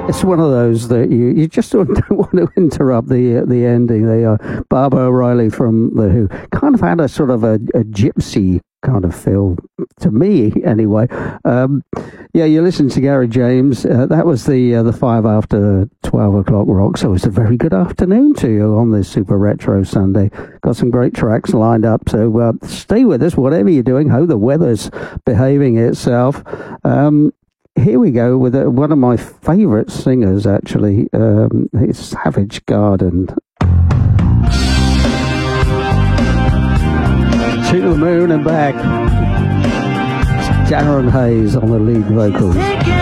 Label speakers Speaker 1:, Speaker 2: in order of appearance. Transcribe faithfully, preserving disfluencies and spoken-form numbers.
Speaker 1: it's one of those that you, you just don't, don't want to interrupt the the ending. They are Barbara O'Reilly from The Who. Kind of had a sort of a, a gypsy kind of feel to me, anyway. Um, yeah, you listen to Gary James. Uh, that was the uh, the five after twelve o'clock rock. So it's a very good afternoon to you on this Super Retro Sunday. Got some great tracks lined up. So uh, stay with us, whatever you're doing. Hope the weather's behaving itself. Um, here we go with uh, one of my favourite singers, actually. Um, it's Savage Garden. To the Moon and Back. It's Darren Hayes on the lead vocals.